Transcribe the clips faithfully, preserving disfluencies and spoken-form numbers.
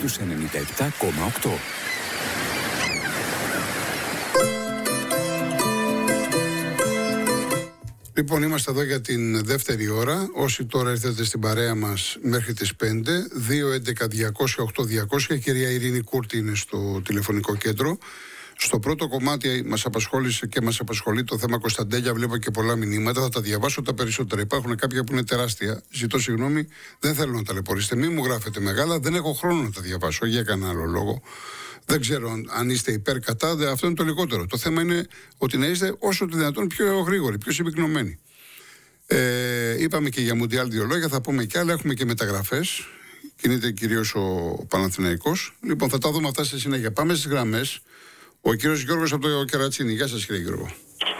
στους ενενήντα επτά κόμμα οκτώ. Λοιπόν, είμαστε εδώ για την δεύτερη ώρα. Όσοι τώρα έρθετε στην παρέα μας μέχρι τις πέντε, δύο έντεκα διακόσια οκτώ διακόσια. Η κυρία Ειρήνη Κούρτη είναι στο τηλεφωνικό κέντρο. Στο πρώτο κομμάτι μας απασχόλησε και μας απασχολεί το θέμα Κωνσταντέλια. Βλέπω και πολλά μηνύματα. Θα τα διαβάσω τα περισσότερα. Υπάρχουν κάποια που είναι τεράστια. Ζητώ συγγνώμη, δεν θέλω να ταλαιπωρήσετε. Μην μου γράφετε μεγάλα. Δεν έχω χρόνο να τα διαβάσω για κανένα άλλο λόγο. Δεν ξέρω αν είστε υπέρ κατά. Αυτό είναι το λιγότερο. Το θέμα είναι ότι να είστε όσο το δυνατόν πιο γρήγοροι, πιο συμπυκνωμένοι. Ε, είπαμε και για Μουντιάλ δύο λόγια, θα πούμε και άλλα. Έχουμε και μεταγραφές. Κινείται κυρίως ο Παναθηναϊκός. Λοιπόν, θα τα δούμε αυτά στη συνέχεια. Πάμε στις γραμμές. Ο κύριος Γιώργος από το Κερατσίνι. Γεια σας, κύριε Γιώργο.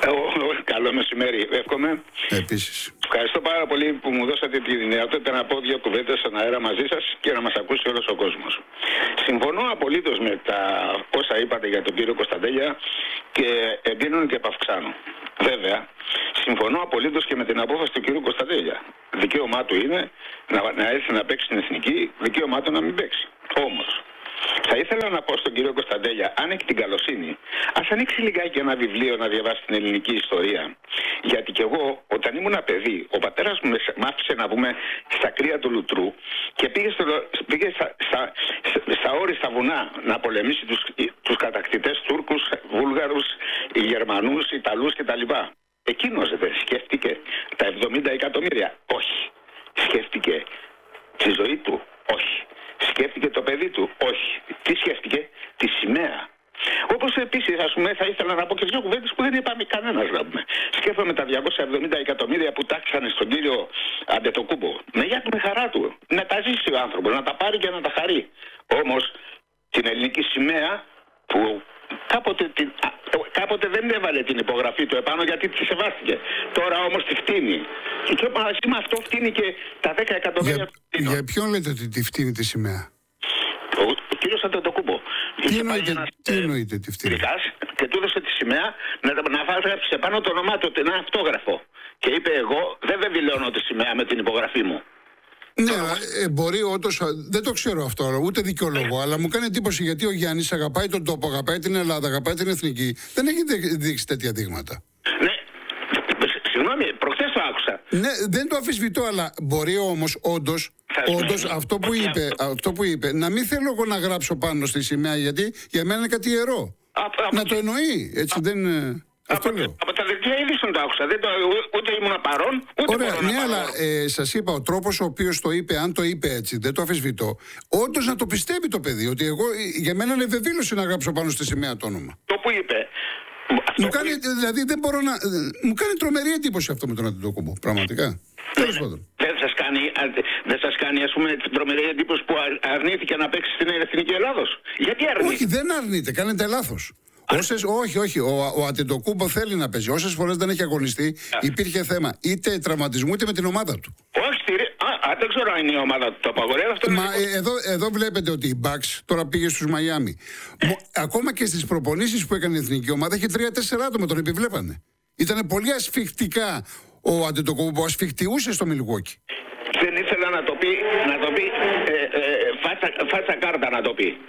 Καλό μεσημέρι, εύχομαι. Επίσης. Ευχαριστώ πάρα πολύ που μου δώσατε τη δυνατότητα να πω δύο κουβέντες στον αέρα μαζί σας και να μας ακούσει όλος ο κόσμος. Συμφωνώ απολύτως με τα όσα είπατε για τον κύριο Κωνσταντέλια και εντείνω και επαυξάνω. Βέβαια, συμφωνώ απολύτως και με την απόφαση του κύριου Κωνσταντέλια. Δικαίωμά του είναι να, να έρθει να παίξει στην εθνική, δικαίωμά του να μην παίξει. Όμως, θα ήθελα να πω στον κύριο Κωνσταντέλια, αν έχει την καλοσύνη, ας ανοίξει λιγάκι ένα βιβλίο να διαβάσει την ελληνική ιστορία. Γιατί κι εγώ, όταν ήμουν παιδί, ο πατέρας μου μ' άφησε να βγούμε στα κρύα του Λουτρού και πήγε, στο, πήγε στα, στα, στα όριστα βουνά να πολεμήσει τους, τους κατακτητές Τούρκους, Βούλγαρους, Γερμανούς, Ιταλούς κτλ. Εκείνος δεν σκέφτηκε τα εβδομήντα εκατομμύρια. Όχι. Σκέφτηκε τη ζωή του. Όχι. Σκέφτηκε το παιδί του. Όχι. Τι σκέφτηκε? Τη σημαία. Όπως επίσης, ας πούμε, θα ήθελα να πω και δύο κουβέντες που δεν είπαμε κανένας να πούμε. Σκέφτομαι τα διακόσια εβδομήντα εκατομμύρια που τάξανε στον κύριο Αντετοκούμπο. Με γεια του, με χαρά του. Να τα ζήσει ο άνθρωπος, να τα πάρει και να τα χαρεί. Όμως την ελληνική σημαία που κάποτε, την, κάποτε δεν έβαλε την υπογραφή του επάνω γιατί τη σεβάστηκε. Τώρα όμως τη φτύνει. Και μαζί με αυτό φτύνει και τα δέκα εκατομμύρια. Για, για ποιον λέτε ότι τη φτύνει τη σημαία? Ο, ο κύριος Αντετοκούμπο. Τι εννοείται, ένας, τι εννοείται τη φτύνει? Και του έδωσε τη σημαία να, να βάζει επάνω το όνομά του, ένα αυτόγραφο. Και είπε, εγώ δεν βεβαιώνω τη σημαία με την υπογραφή μου. Ναι, ε, μπορεί όντως, δεν το ξέρω αυτό, ούτε δικαιολογώ, αλλά μου κάνει εντύπωση γιατί ο Γιάννης αγαπάει τον τόπο, αγαπάει την Ελλάδα, αγαπάει την εθνική. Δεν έχει δείξει τέτοια δείγματα. Ναι, συγγνώμη, προχθές το άκουσα. Ναι, δεν το αμφισβητώ, αλλά μπορεί όμως όντως, όντως αυτό, που είπε, αυτό που είπε, να μην θέλω εγώ να γράψω πάνω στη σημαία, γιατί για μένα είναι κάτι ιερό. Α, να το εννοεί, έτσι α, δεν... Αυτό από, λέω. Από τα δελτία ειδήσεων το άκουσα. Δεν το, ούτε ήμουν παρόν, ούτε Ωραία, μπορώ ναι, να αλλά ε, σας είπα, ο τρόπος ο οποίος το είπε, αν το είπε έτσι, δεν το αμφισβητώ, όντως να το πιστεύει το παιδί, ότι εγώ, για μένα είναι βεβήλωση να γράψω πάνω στη σημαία το όνομα. Το που είπε. Μου κάνει, δηλαδή δεν μπορώ να. Μου κάνει τρομερή εντύπωση αυτό με τον Αντετοκούμπο. Πραγματικά. Τέλος πάντων. Δεν σας κάνει, δεν σας κάνει, ας πούμε, τρομερή εντύπωση που αρνήθηκε να παίξει στην Εθνική Ελλάδος? Γιατί αρνήθηκε? Όχι, δεν αρνείται, κάνετε λάθος. Όσες, όχι, όχι. Ο, ο Αντετοκούμπο θέλει να παίζει. Όσες φορές δεν έχει αγωνιστεί, υπήρχε θέμα είτε τραυματισμού είτε με την ομάδα του. Όχι, α, δεν ξέρω αν είναι η ομάδα του το απαγορεύει αυτό. Μα ε, εδώ, εδώ βλέπετε ότι η Bucks τώρα πήγε στους Μαϊάμι. Ακόμα και στις προπονήσεις που έκανε η εθνική ομάδα είχε τρία τέσσερα άτομα, τον επιβλέπανε. Ήταν πολύ ασφιχτικά ο Αντετοκούμπο, ασφιχτιούσε στο Μιλγουόκι. Δεν ήθελα να το πει, να το πει ε, ε, φάτσα, φάτσα κάρτα να το πει.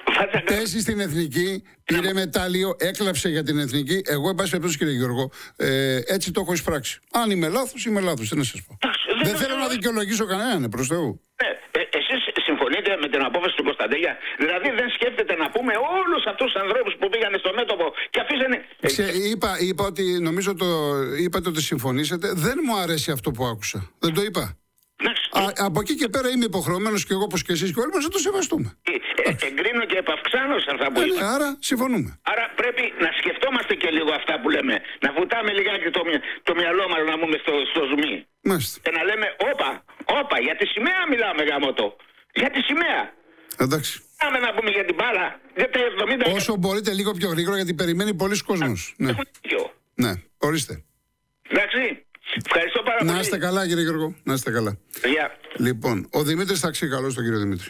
Πέσει στην εθνική, πήρε μετάλλιο, έκλαψε για την εθνική. Εγώ, εν πάση περιπτώσει, κύριε Γιώργο, ε, έτσι το έχω εισπράξει. Αν είμαι λάθος, είμαι λάθος. Τι να σας πω. Δεν θέλω να δικαιολογήσω κανέναν, προς Θεού. Ναι, ε, εσείς συμφωνείτε με την απόφαση του Κωνσταντέλια? Δηλαδή, δεν σκέφτεται να πούμε όλους αυτούς τους ανθρώπους που πήγανε στο μέτωπο και αφήσανε. Ξε, είπα, είπα ότι, νομίζω το είπατε ότι συμφωνήσατε. Δεν μου αρέσει αυτό που άκουσα. Δεν το είπα. Α, από εκεί και πέρα είμαι υποχρεωμένος και εγώ όπως και εσείς και όλοι μας να το σεβαστούμε. Ε, ε, εγκρίνω και επαυξάνω σε αυτά που είπα. Άρα συμφωνούμε. Άρα πρέπει να σκεφτόμαστε και λίγο αυτά που λέμε. Να βουτάμε λιγάκι το, το μυαλό μας να μπούμε στο, στο ζουμί. Μάλιστα. Και να λέμε όπα, όπα, για τη σημαία μιλάμε γαμώτο. Για τη σημαία. Εντάξει. Πάμε να πούμε για την μπάλα. Για τα εβδομήντα... Όσο μπορείτε λίγο πιο γρήγορα γιατί περιμένει πολλοί κόσμος. Ναι. Ναι, ορίστε. Εντάξει. Ευχαριστώ πάρα πολύ. Να είστε καλά, κύριε Γιώργο. Να είστε καλά. Yeah. Λοιπόν, ο Δημήτρης Ταξί, καλώς τον κύριο Δημήτρη.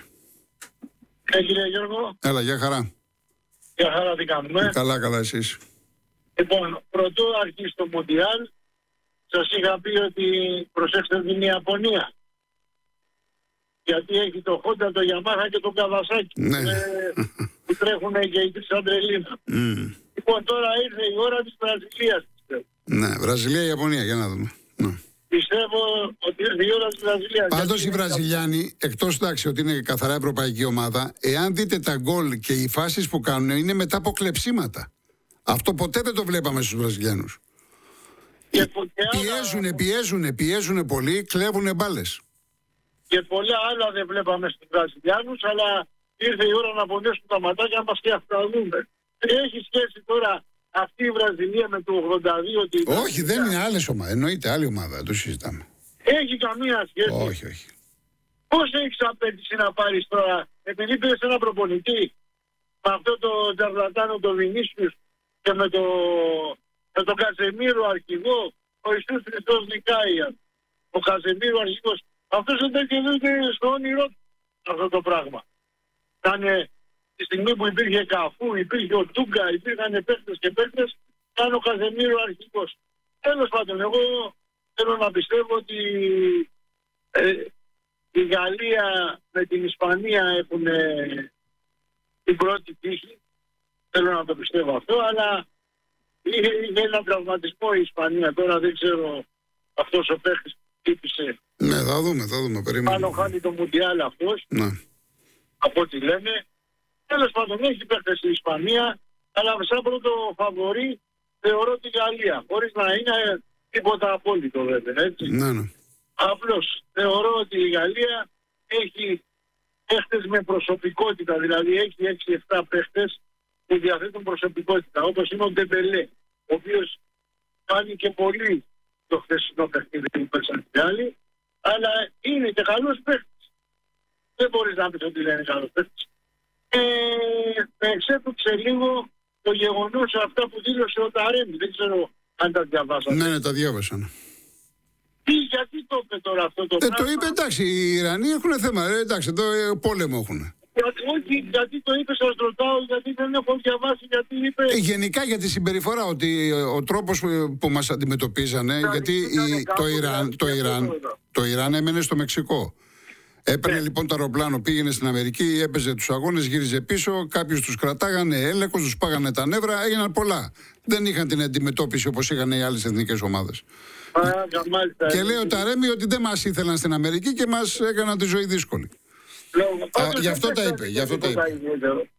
Ε, κύριε Γιώργο. Έλα, γεια χαρά. Γεια χαρά, τι κάνουμε. Καλά, καλά, εσείς. Λοιπόν, πρωτού αρχίσει το Μουντιάλ, σας είχα πει ότι προσέξτε την Ιαπωνία. γιατί έχει το Honda, το Yamaha και το Kawasaki Ναι. ε, που τρέχουν και οι τρεις αντρελίνα. Mm. Λοιπόν, τώρα ήρθε η ώρα της Βραζιλίας. Ναι, Βραζιλία-Ιαπωνία, για να δούμε. Ναι. Πιστεύω ότι ήρθε η ώρα της Βραζιλίας. Πάντως οι Γιατί είναι Βραζιλιάνοι, εκτός εντάξει ότι είναι καθαρά ευρωπαϊκή ομάδα, εάν δείτε τα γκολ και οι φάσεις που κάνουν είναι μετά από κλεψίματα. Αυτό ποτέ δεν το βλέπαμε στους Βραζιλιάνους. Και, πο- και, άλλα, Πιέζουνε, πιέζουνε, πιέζουνε πολύ, κλέβουνε μπάλες. και πολλά άλλα δεν βλέπαμε στους Βραζιλιάνους, αλλά ήρθε η ώρα να πονέσουν τα ματάκια μας και αυτά δούμε. Έχει σχέση τώρα αυτή η Βραζιλία με το ογδόντα δύο? Ότι η Όχι, Βραζιλία δεν είναι άλλες ομάδες. Εννοείται άλλη ομάδα, το συζητάμε. έχει καμία σχέση. Όχι, όχι. Πώς έχεις απέτηση να πάρεις τώρα, επειδή πήρες ένα προπονητή με αυτό το Τζαρλατάνο, το Βινίσιους και με, το, με τον Καζεμίρο αρχηγό, ο Ιησούς Χριστός νικάει. Ο Καζεμίρο αρχηγός. Αυτός δεν κερδίζει στο όνειρό του αυτό το πράγμα. Κάνε τη στιγμή που υπήρχε Καφού, υπήρχε ο Τούγκα, υπήρχαν παίκτες και παίκτες, ήταν ο Καζεμίρο αρχηγός. Τέλος πάντων, εγώ θέλω να πιστεύω ότι ε, η Γαλλία με την Ισπανία έχουν ε, την πρώτη τύχη. Θέλω να το πιστεύω αυτό, αλλά είχε, είχε ένα τραυματισμό η Ισπανία. Τώρα δεν ξέρω αυτός ο παίκτης που χτύπησε. Ναι, θα δούμε, θα δούμε. Πάνω Περιμένουμε. χάνει το Μουντιάλ αυτός, Ναι. από ό,τι λένε. Τέλος πάντων, έχει παίκτες η Ισπανία, αλλά σαν πρώτο φαβορί θεωρώ τη Γαλλία. Χωρίς να είναι τίποτα απόλυτο βέβαια, έτσι. Ναι, ναι. Απλώς θεωρώ ότι η Γαλλία έχει παίχτες με προσωπικότητα, δηλαδή έχει έξι εφτά παίχτες που διαθέτουν προσωπικότητα, όπως είναι ο Ντεμπελέ, ο οποίος φάνηκε πολύ το χθεσινό παιχνίδι που παίξαν οι Γάλλοι, αλλά είναι και καλός παίχτης. Δεν μπορείς να πεις ότι δεν είναι καλός παίχτης. Ε, με εξέπληξε λίγο το γεγονός αυτά που δήλωσε ο Ταρέμι. Δεν ξέρω αν τα διαβάσατε. Ναι, ναι, τα διάβασαν. Τι, γιατί το είπε τώρα αυτό το Ε, πράγμα? το είπε, εντάξει, οι Ιρανοί έχουν θέμα. Ε, εντάξει, εδώ ε, πόλεμο έχουν. Γιατί, όχι, γιατί το είπε, σας ρωτάω, γιατί δεν έχω διαβάσει, γιατί είπε... Ε, γενικά για τη συμπεριφορά, ότι ε, ο τρόπος που, που μας αντιμετωπίζανε, γιατί η, το, Ιράν, το, Ιράν, το Ιράν έμενε στο Μεξικό. Έπαιρνε λοιπόν το αεροπλάνο, πήγαινε στην Αμερική, έπαιζε τους αγώνες, γύριζε πίσω, κάποιους τους κρατάγανε έλεγχος, τους πάγανε τα νεύρα, έγιναν πολλά. Δεν είχαν την αντιμετώπιση όπως είχαν οι άλλες εθνικές ομάδες. Μάλιστα, μάλιστα. Και λέει ο Ταρέμι ότι δεν μας ήθελαν στην Αμερική και μας έκαναν τη ζωή δύσκολη. Πάντως, γι' αυτό δεν τα είπε, παίξανε γι' αυτό τα τίποτα είπε. ιδιαίτερο.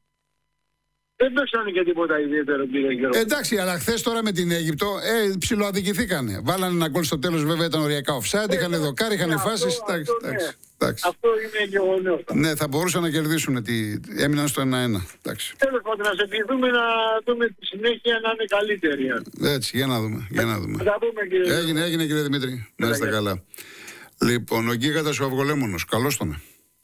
Δεν παίξανε και τίποτα ιδιαίτερο, κύριε Γιώργο. Εντάξει, αλλά χθε τώρα με την Αίγυπτο ε, ψιλοαδικηθήκανε. Βάλανε ένα γκολ στο τέλος, βέβαια ήταν οριακά offside, είχαν δοκάρι, είχαν αυτό- φάσεις. αυτό, Εντάξει, ναι. εντάξει, εντάξει. Αυτό είναι γεγονός. Ναι, θα μπορούσαν να κερδίσουν. Τι... Έμειναν στο ένα ένα. Εντάξει. Τέλος πάντων, να σε ευχηθούμε να δούμε τη συνέχεια να είναι καλύτερη. Έτσι, για να δούμε. Για να δούμε. Θα τα πούμε, κύριε Γιώργο. Έγινε, έγινε κύριε Δημήτρη. Να είστε καλά. Λοιπόν, ο Γκίγαντας ο Αυγολέμονος. Καλώς τον.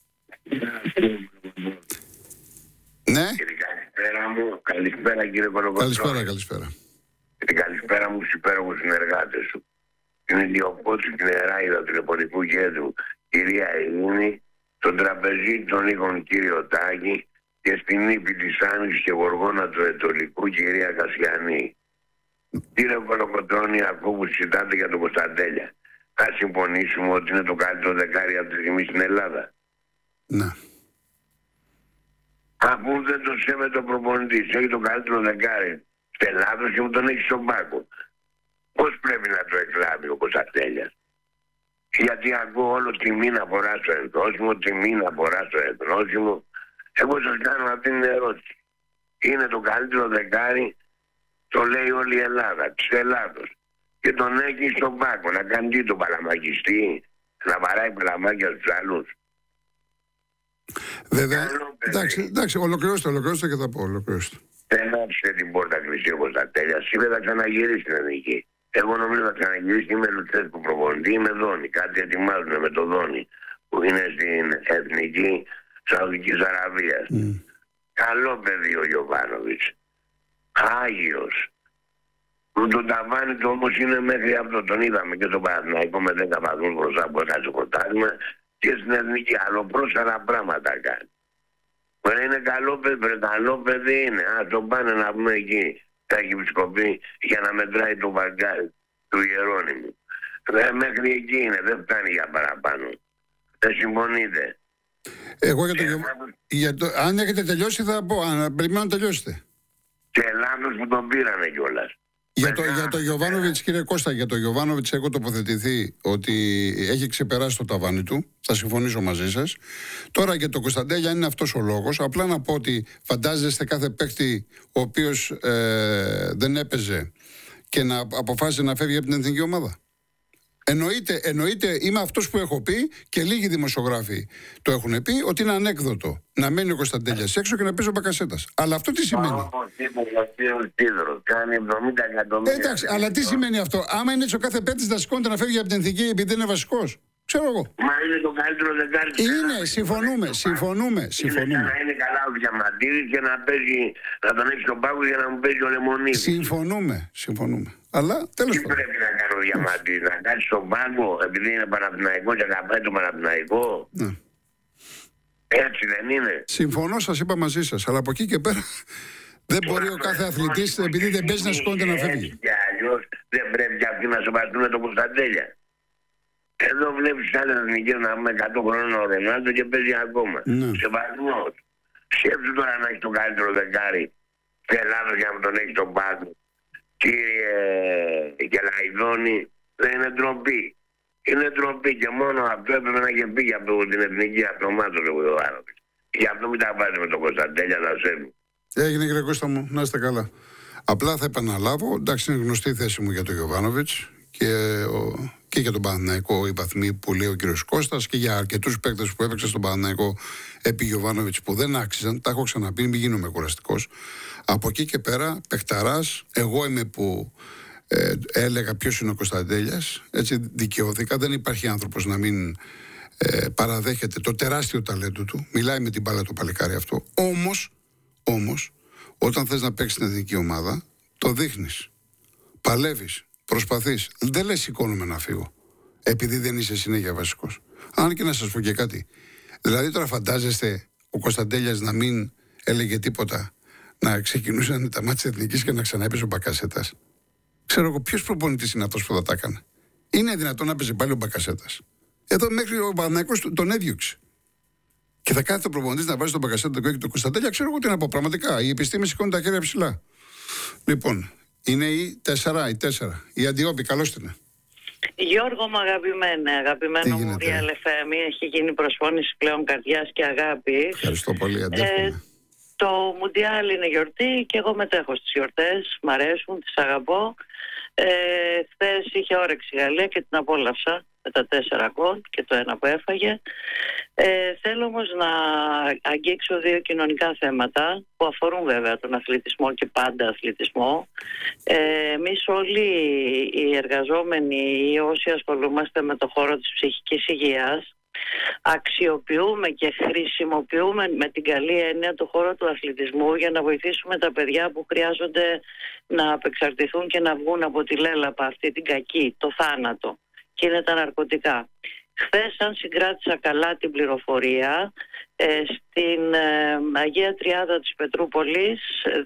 Ναι, Καλησπέρα μου, καλησπέρα κύριε Κολοκοτρώνη. καλησπέρα, καλησπέρα. Και την καλησπέρα μου στους υπέροχους συνεργάτες σου. Την Ηλιοπότσου, την Εράιδα του Τηλεφωνικού Κέντρου, κυρία Ειρήνη, τον τραπεζίτη των Νίκων κύριο Τάκη και στην ύπη της Άνοιξης και Γοργόνα του Ετωλικού κυρία Κασιανή. Κύριε Κολοκοτρώνη, ακούω που συζητάτε για τον Κωνσταντέλια. Θα συμφωνήσουμε ότι είναι το καλύτερο δεκάρι από τη στιγμή στην Ελλάδα. Ναι. Αφού δεν το σέβεται ο προπονητής, έχει το καλύτερο δεκάρι στην Ελλάδα και μου τον έχει στον πάκο. Πώς πρέπει να το εκλάβει ο Κωνσταντέλιας? Γιατί ακούω όλο τιμή να φορά στο ενδόσιμο, τιμή να φορά στο ενδόσιμο. Εγώ σας κάνω αυτή την ερώτηση. Είναι το καλύτερο δεκάρι, το λέει όλη η Ελλάδα, της Ελλάδος. Και τον έχει στον πάκο να κάνει τι, τον παλαμακιστή, να βαράει παλαμάκια στους άλλους. Βέβαια. Καλό παιδί. Εντάξει, εντάξει, ολοκληρώστε, ολοκληρώστε και θα πω. Ολοκληρώστε. Δεν άφησε την πόρτα κλειστή ο Κωνσταντέλιας. Είπε θα ξαναγυρίσει στην εθνική. Εγώ νομίζω θα ξαναγυρίσει και με λουτσές που προπονητή με Δόνη. Κάτι ετοιμάζουν με το Δόνη που είναι στην εθνική Σαουδικής Αραβίας. Mm. Καλό παιδί ο Γιωβάνοβιτς. Άγιος. Που τον ταβάνι του όμως είναι μέχρι αυτό. Τον είδαμε και στον Παναθηναϊκό με δέκα βαθμούς μπροστά που έχασε κοτάσμα και στην εθνική. Αλλοπρόσαρα πράγματα κάνει. Μα είναι καλό παιδί, βρε, καλό παιδί είναι. Α, τον πάνε να πούμε εκεί. Τα έχει επισκοπεί για να μετράει το βαγκάρι του Ιερώνυμου. Δε, μέχρι εκεί είναι, δεν φτάνει για παραπάνω. Δεν συμφωνείτε? Εγώ για το, για το, αν έχετε τελειώσει θα πω, αν περιμένω να τελειώσετε. Και λάθος που τον πήρανε κιόλας. Για το, για το Γιοβάνοβιτς, κύριε Κώστα, για το Γιοβάνοβιτς έχω τοποθετηθεί ότι έχει ξεπεράσει το ταβάνι του. Θα συμφωνήσω μαζί σας. Τώρα για το Κωνσταντέλια είναι αυτός ο λόγος. Απλά να πω ότι φαντάζεστε κάθε παίκτη ο οποίος ε, δεν έπαιζε και να αποφάσισε να φεύγει από την εθνική ομάδα. Εννοείται, εννοείται, είμαι αυτός που έχω πει και λίγοι δημοσιογράφοι το έχουν πει ότι είναι ανέκδοτο να μένει ο Κωνσταντέλιας έξω και να παίζει ο Μπακασέτας. Αλλά αυτό τι σημαίνει? Κάνει εβδομήντα εκατομμύρια. Εντάξει, αλλά τι σημαίνει αυτό? Άμα είναι έτσι ο κάθε παίκτης να σηκώνεται να φεύγει από την εθνική επειδή είναι βασικός. Ξέρω εγώ. Μα είναι το καλύτερο δεκάρι. Είναι, συμφωνούμε, συμφωνούμε, συμφωνούμε. Είναι να είναι καλά ο Διαμαντήρης και να παίζει, να τον έχει στον πάγκο για να μου παίζει ο Λεμονίδης. Συμφωνούμε, συμφωνούμε. Αλλά τέλος πάντων. Τι πρέπει να κάνει ο Διαμαντήρης, να κάτσει στον πάγκο επειδή είναι Παναθηναϊκό και να πάει το Παναθηναϊκό? Ναι. Έτσι δεν είναι? Συμφωνώ, σας είπα μαζί σας, αλλά από εκεί και πέρα δεν μπορεί ο κάθε αθλητής επειδή δεν παίζει να σηκώνεται να φεύγει. Και αλλιώς δεν πρέπει και αυτοί να σεβαστούν τον Κωνσταντέλια. Εδώ βλέπεις άλλες εθνικές να έχουμε εκατό χρόνια ο Ρονάλντο και παίζει ακόμα. Ναι. Σεβασμός. Σκέψου τώρα να έχει το καλύτερο δεκάρι και Ελλάδος για να τον έχει στον πάγκο. Κύριε Κελαϊδόνη, δεν είναι ντροπή. Είναι ντροπή και μόνο αυτό έπρεπε να έχει φύγει από την εθνική αυτομάτω ο Γιωβάνοβιτς. Γι' αυτό μην τα βάζει με τον Κωνσταντέλια να σέβει. Έγινε, κύριε Κώστα μου, να είστε καλά. Απλά θα επαναλάβω, εντάξει, είναι γνωστή η θέση μου για τον Γιωβάνοβιτς και, ο, και για τον Παναθηναϊκό, οι βαθμοί που λέει ο κύριος Κώστας, και για αρκετούς παίκτες που έπαιξαν στον Παναθηναϊκό επί Γιωβάνοβιτς που δεν άξιζαν. Τα έχω ξαναπεί, μην γίνομαι κουραστικός. Από εκεί και πέρα, παιχταράς, εγώ είμαι που ε, έλεγα ποιος είναι ο Κωνσταντέλιας. Έτσι δικαιώθηκα. Δεν υπάρχει άνθρωπος να μην ε, παραδέχεται το τεράστιο ταλέντο του. Μιλάει με την μπάλα το παλικάρι αυτό. Όμως, όμως, όταν θες να παίξεις την εθνική ομάδα, το δείχνεις. Παλεύεις, προσπαθείς. Δεν λες σηκώνομαι να φύγω. Επειδή δεν είσαι συνέχεια βασικός. Αν και να σας πω και κάτι. Δηλαδή τώρα φαντάζεστε ο Κωνσταντέλιας να μην έλεγε τίποτα, να ξεκινούσαν τα μάτια της εθνικής και να ξαναέπαιζε ο Μπακασέτας? Ξέρω εγώ ποιος προπονητής είναι αυτός που θα τα έκανε. Είναι δυνατόν να παίζει πάλι ο Μπακασέτας? Εδώ μέχρι ο Παναθηναϊκός τον έδιωξε. Και θα κάθεται ο προπονητής να βάζει τον Μπακασέτα και τον Κωνσταντέλια. Ξέρω εγώ τι να πω. Πραγματικά η επιστήμη σηκώνει τα χέρια ψηλά. Λοιπόν, είναι η τέσσερα, η τέσσερα. Η Αντιόπη, καλώς την. Γιώργο μου, αγαπημένε, αγαπημένο μου Real εφ εμ, έχει γίνει προσφώνηση πλέον καρδιάς και αγάπης. Ευχαριστώ πολύ, αντέχομαι. Ε, το Μουντιάλ είναι γιορτή και εγώ μετέχω στις γιορτές. Μ' αρέσουν, τις αγαπώ. Ε, χθες είχε όρεξη η Γαλλία και την απόλαυσα με τα τέσσερα γκολ και το ένα που έφαγε. Ε, θέλω όμως να αγγίξω δύο κοινωνικά θέματα που αφορούν βέβαια τον αθλητισμό και πάντα αθλητισμό. Ε, εμείς όλοι οι εργαζόμενοι ή όσοι ασχολούμαστε με το χώρο της ψυχικής υγείας αξιοποιούμε και χρησιμοποιούμε με την καλή έννοια το χώρο του αθλητισμού για να βοηθήσουμε τα παιδιά που χρειάζονται να απεξαρτηθούν και να βγουν από τη λέλαπα αυτή την κακή, το θάνατο, και είναι τα ναρκωτικά. Χθες, αν συγκράτησα καλά την πληροφορία, ε, στην ε, Αγία Τριάδα της Πετρούπολης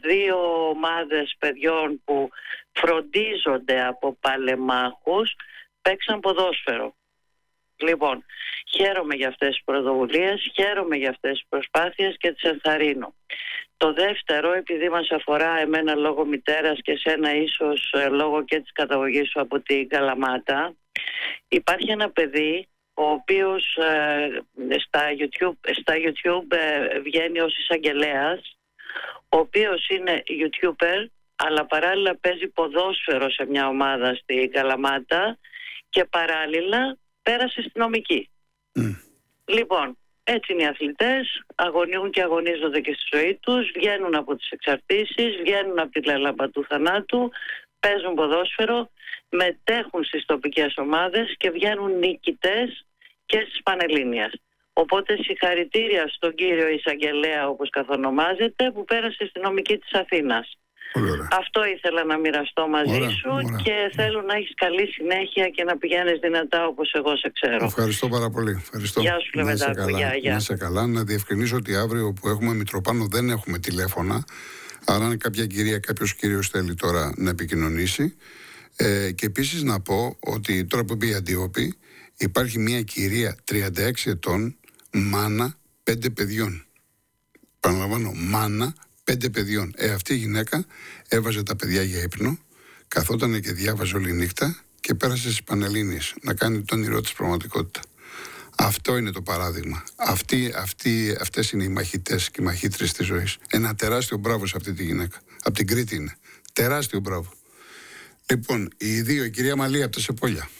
δύο ομάδες παιδιών που φροντίζονται από παλεμάχους παίξαν ποδόσφαιρο. Λοιπόν, χαίρομαι για αυτές τις πρωτοβουλίες, χαίρομαι για αυτές τις προσπάθειες και τις ενθαρρύνω. Το δεύτερο, επειδή μας αφορά εμένα λόγω μητέρας και σένα ίσως λόγω και της καταγωγής σου από την Καλαμάτα, υπάρχει ένα παιδί ο οποίος ε, στα YouTube, στα YouTube ε, βγαίνει ως εισαγγελέας, ο οποίος είναι YouTuber, αλλά παράλληλα παίζει ποδόσφαιρο σε μια ομάδα στην Καλαμάτα και παράλληλα πέρασε στη νομική. Mm. Λοιπόν, έτσι είναι οι αθλητές, αγωνιούν και αγωνίζονται και στη ζωή τους, βγαίνουν από τις εξαρτήσεις, βγαίνουν από τη λέλαπα του θανάτου, παίζουν ποδόσφαιρο, μετέχουν στις τοπικές ομάδες και βγαίνουν νικητές και στις Πανελλήνιας. Οπότε συγχαρητήρια στον κύριο εισαγγελέα, όπως καθονομάζεται, που πέρασε στη νομική της Αθήνας. Αυτό ήθελα να μοιραστώ μαζί ωραία, σου ωραία. Και θέλω να έχεις καλή συνέχεια και να πηγαίνεις δυνατά όπως εγώ σε ξέρω. Ευχαριστώ πάρα πολύ. Ευχαριστώ. Γεια σου, Λεβεντάκο. Γεια, γεια. Να είσαι καλά. Να διευκρινίσω ότι αύριο που έχουμε Μητροπάνο δεν έχουμε τηλέφωνα. Άρα αν κάποια κυρία, κάποιος κύριος θέλει τώρα να επικοινωνήσει. Ε, και επίσης να πω ότι τώρα που πει η Αντιόπη, υπάρχει μια κυρία τριάντα έξι ετών, μάνα, πέντε παιδιών. Παραλαμβάνω, μάνα πέντε παιδιών. Ε, αυτή η γυναίκα έβαζε τα παιδιά για ύπνο, καθόταν και διάβαζε όλη νύχτα και πέρασε στις Πανελλήνιες να κάνει το όνειρό της πραγματικότητα. Αυτό είναι το παράδειγμα. Αυτοί, αυτοί, αυτές είναι οι μαχητές και οι μαχήτρες της ζωής. Ένα τεράστιο μπράβο σε αυτή τη γυναίκα. Από την Κρήτη είναι. Τεράστιο μπράβο. Λοιπόν, οι δύο, η κυρία Μαλία από τα Σεπόλια.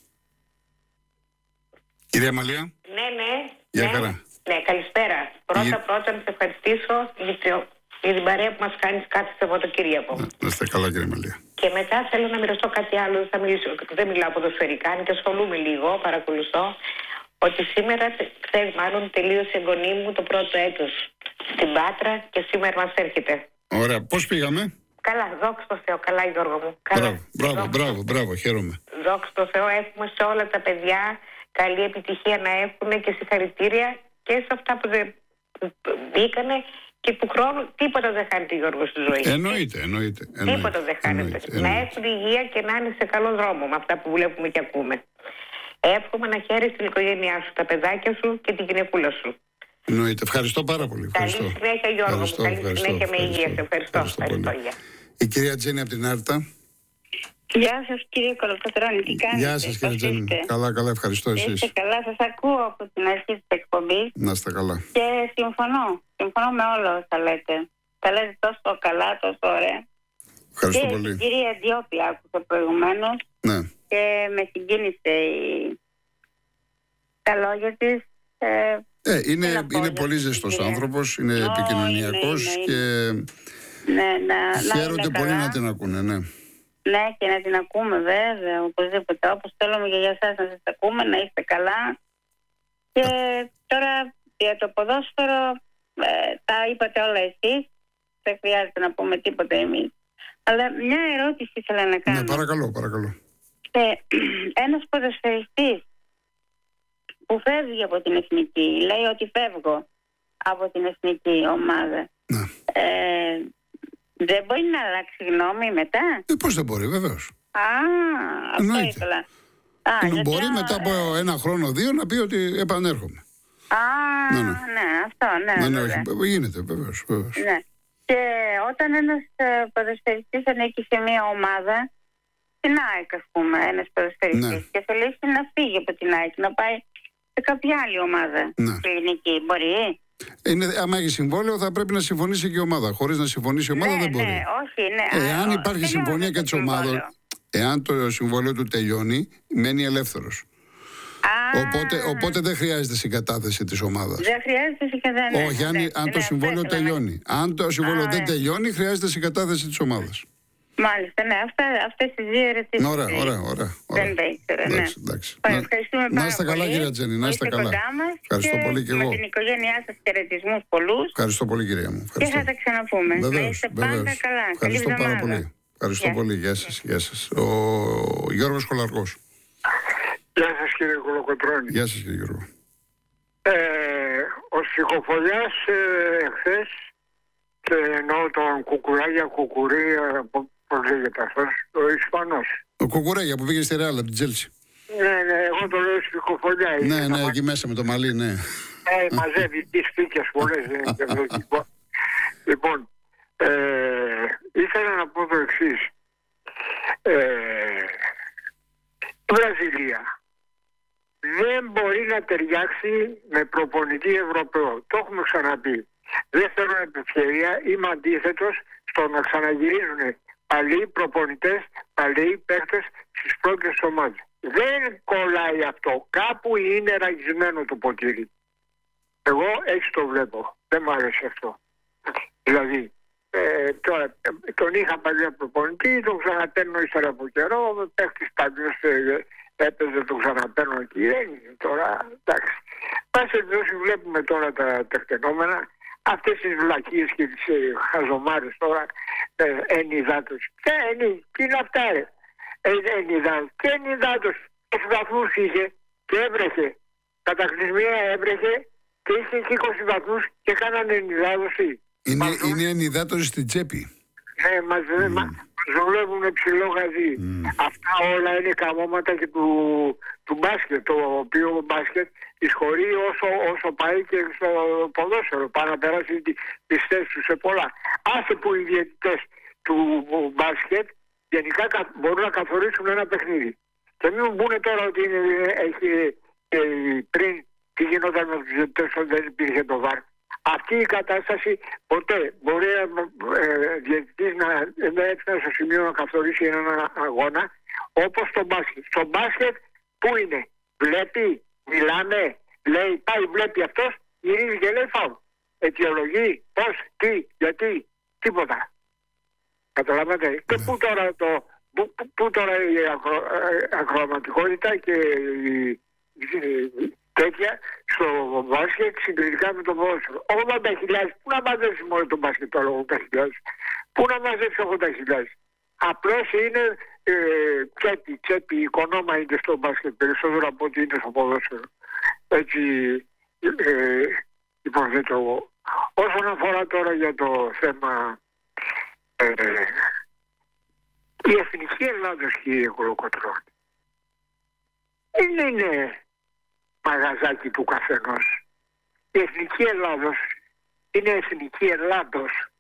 Κυρία Μαλία. Ναι, ναι. Γεια ναι, χαρά. Ναι, καλησπέρα. Πρώτα, Γε... πρώτα να σε ευχαριστήσω για την παρέα που μας κάνεις κάθε Σαββατοκύριακο. Να, να είστε καλά, κύριε Μαλία. Και μετά θέλω να μοιραστώ κάτι άλλο. Θα μιλήσω, δεν μιλάω ποδοσφαιρικά, και ασχολούμαι λίγο, παρακολουθώ. Ότι σήμερα, ξέρεις, μάλλον τελείωσε η εγγονή μου το πρώτο έτος στην Πάτρα και σήμερα μας έρχεται. Ωραία. Πώς πήγαμε? Καλά, δόξα τω Θεώ. Καλά, Γιώργο μου. Καλά. Μπράβο, μπράβο, μπράβο, μπράβο, χαίρομαι. Δόξα τω Θεώ, έχουμε σε όλα τα παιδιά καλή επιτυχία να έχουν και συγχαρητήρια και σε αυτά που δεν μπήκανε και του χρόνου. Τίποτα δεν χάνεται, Γιώργο, στη ζωή. Εννοείται, εννοείται. εννοείται Τίποτα δεν χάνεται. εννοείται, να εννοείται. έχουν υγεία και να είναι σε καλό δρόμο με αυτά που βλέπουμε και ακούμε. Εύχομαι να χαίρεσαι την οικογένειά σου, τα παιδάκια σου και την γυναικούλα σου. Εννοείται. Ευχαριστώ πάρα πολύ. Ευχαριστώ. Καλή συνέχεια, Γιώργο μου. Καλή ευχαριστώ, συνέχεια με υγεία. Σε ευχαριστώ. ευχαριστώ πολύ. ευχαριστώ. Η κυρία Τζέννη από την Άρτα. Γεια σας, κύριε Κολοκοτρώνη, τι κάνετε? Γεια σας, κύριε Τζέννη. Καλά, καλά, ευχαριστώ εσείς. Είστε καλά, σας ακούω από την αρχή της εκπομπής. Να είστε καλά. Και συμφωνώ, συμφωνώ με όλα όσα λέτε. Τα λέτε τόσο καλά, τόσο ωραία. Ευχαριστώ και πολύ. Η κυρία Διόπη άκουσα προηγουμένως. Ναι. Και με συγκίνησε η... τα λόγια της. Ε, Ε, είναι είναι πολύ πολύ ζεστός άνθρωπος, είναι Ω, επικοινωνιακός είναι, είναι, και ναι, να, χαίρονται να πολύ καλά. να την ακούνε, ναι. Ναι, και να την ακούμε βέβαια, οπωσδήποτε. Όπως θέλουμε και για εσάς να σας ακούμε, να είστε καλά. Και τώρα για το ποδόσφαιρο, ε, τα είπατε όλα εσείς. Δεν χρειάζεται να πούμε τίποτα εμείς. Αλλά μια ερώτηση ήθελα να κάνω. Ναι, παρακαλώ, παρακαλώ. Ε, ένας ποδοσφαιριστής που φεύγει από την εθνική, λέει ότι φεύγω από την εθνική ομάδα. Ναι. Ε, δεν μπορεί να αλλάξει γνώμη μετά? Ε, πώς δεν μπορεί, βεβαίως. Α, αυτό Εννοείται. ήθελα. Α, Ενώ γιατί, μπορεί α, μετά από ένα χρόνο, δύο να πει ότι επανέρχομαι. Α, Ναι, ναι, ναι. αυτό, ναι. Ναι, ναι, βέβαια. όχι, γίνεται, βεβαίως. βεβαίως. Ναι. Και όταν ένας ε, ποδοσφαιριστής ανήκει σε μια ομάδα, την ΑΕΚ ας πούμε, ένας ποδοσφαιριστής, Ναι. και θελήσει να φύγει από την ΑΕΚ, να πάει σε κάποια άλλη ομάδα Ναι. ελληνική, μπορεί? Είναι, άμα έχει συμβόλαιο, θα πρέπει να συμφωνήσει και η ομάδα. Χωρίς να συμφωνήσει η ομάδα ναι, δεν μπορεί. ναι, όχι, ναι. Εάν Α, υπάρχει τελειώνει συμφωνία το και τη συμβόλαιο. ομάδα, εάν το συμβόλαιο του τελειώνει, μένει ελεύθερος. Α, Οπότε, οπότε δεν χρειάζεται συγκατάθεση της ομάδας. δεν χρειάζεται συγκατάθεση. Όχι, αν, αν το συμβόλαιο τελειώνει. Αν το συμβόλαιο Α, δεν ναι. τελειώνει, χρειάζεται συγκατάθεση της ομάδας. Μάλιστα, ναι, αυτά, αυτές τις δύο ερωτήσεις. Ωραία, ωραία, ωραία. ωραία. Δεν τα ήξερα, ναι. Εντάξει, εντάξει. Ωραία, Να- ευχαριστούμε να πάρα είστε καλά, πολύ. κυρία Τζέννη, να είστε Είστε καλά. κοντά μας. Ευχαριστώ πολύ και εγώ. Με την οικογένειά σας χαιρετισμούς πολλούς. Ευχαριστώ πολύ, κυρία μου. Και Ευχαριστώ. θα τα ξαναπούμε. Να Βεβαίως, είστε πάντα βεβαίως. καλά. Καλή Ευχαριστώ πάρα εβδομάδα. πολύ. Ευχαριστώ Γεια. πολύ. Γεια σας, γεια σας. Ο Γιώργος Κολαργός. Γεια σας κύριε Κολοκοτρώνη. Γεια σας, κύριε Γιώργο. Ε, ο Στοιχοφολιάς ε, εχθές, και εννοώ τον Κουκουράγια, Κουκουρία, πώς λέγεται αυτός, ο Ισπανός. Ο Κουκουρέγια που πήγε στη Ρεάλ από την Τζέλσι. Ναι, ναι, εγώ το λέω Στοιχοφολιά. Ναι, ναι, εκεί μέσα με το μαλλί, ναι. Ε, μαζεύει τις πίκες πολλές. δεν είναι και λογικό. Λοιπόν, ε, ήθελα να πω το εξής. Ε, η Βραζιλία δεν μπορεί να ταιριάξει με προπονητή Ευρωπαίο. Το έχουμε ξαναπεί. Δεύτερον, ευκαιρία, είμαι αντίθετος στο να ξαναγυρίζουν παλιοί προπονητές, παλιοί παίκτες στις πρώτες ομάδες. Δεν κολλάει αυτό. Κάπου είναι ραγισμένο το ποτήρι. Εγώ έτσι το βλέπω. Δεν μου αρέσει αυτό. Δηλαδή, ε, τώρα, ε, τον είχα παλιά προπονητή, τον ξαναπαίρνω ύστερα από καιρό, παίκτης παλιός ε, έπαιζε, τον ξαναπαίρνω εκεί. Δεν είναι τώρα, εντάξει. Πάση περιπτώσει βλέπουμε τώρα τα τεκτενόμενα, αυτές τις βλακίες και τις ε, χαζομάρες τώρα, ε, ενυδάτωση. Τι είναι αυτά ρε. Ε, ενυδάτωση. Και ενυδάτωση. είκοσι βαθμούς είχε και έβρεχε. Κατακλυσμία έβρεχε και είχε και είκοσι βαθμούς και κάνανε ενυδάτωση. Είναι, Βαθμούς. είναι ενυδάτωση στην τσέπη. Ναι, μας, mm. μας δουλεύουν ψηλό γαζί. Mm. Αυτά όλα είναι καμώματα και του, του μπάσκετ, το οποίο μπάσκετ εισχωρεί όσο, όσο πάει και στο ποδόσφαιρο. Πάει να περάσει τις θέσεις του σε πολλά. Άσε που οι διαιτητές του μπάσκετ γενικά μπορούν να καθορίσουν ένα παιχνίδι. Και μην μου πούνε τώρα ότι είναι, έχει, ε, πριν τι γινόταν με τους διαιτητές όταν δεν υπήρχε το βαρ. Αυτή η κατάσταση ποτέ μπορεί ε, διαιτητής να δεν έφτανε στο σημείο να καθορίσει έναν αγώνα όπως το μπάσκετ. Στο μπάσκετ πού είναι, βλέπει, μιλάμε, λέει, πάει, βλέπει αυτός, γυρίζει και λέει φάουλ. Αιτιολογεί, πώς, τι, γιατί, τίποτα. Καταλαβαίνετε. Ναι. Και πού τώρα, το, πού, πού, πού τώρα η ακρο, ακροαματικότητα και η, η, τέτοια στο μπάσκετ συγκριτικά με το ποδόσφαιρο. ογδόντα χιλιάδες, πού να μαζέψει μόνο το μπάσκετ το ογδόντα χιλιάδες, πού να μαζέψει ογδόντα χιλιάδες. Απλώς είναι ε, τσέπη, τσέπη, οικονόμα είναι στο μπάσκετ περισσότερο από ό,τι είναι στο ποδόσφαιρο. Έτσι ε, υποθέτω εγώ. Όσον αφορά τώρα για το θέμα ε, η εθνική Ελλάδος, κύριε Κολοκοτρώνη, δεν είναι μαγαζάκι του καθενός. Η εθνική Ελλάδος είναι εθνική Ελλάδος.